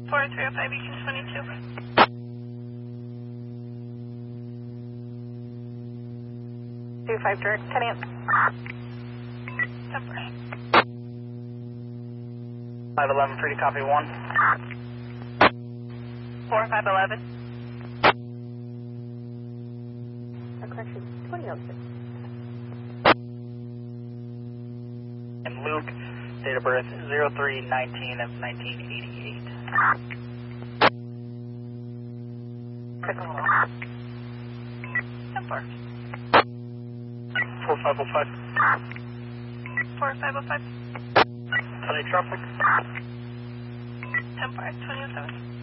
4305 Beacon 22. 25 direct, 10 amp. Temper. 511, free to copy 1. 4511. Correction, 2006. And Luke, date of birth 0319 of 1988. Temper. 4505. 4505. Sunny traffic. Temper 2007.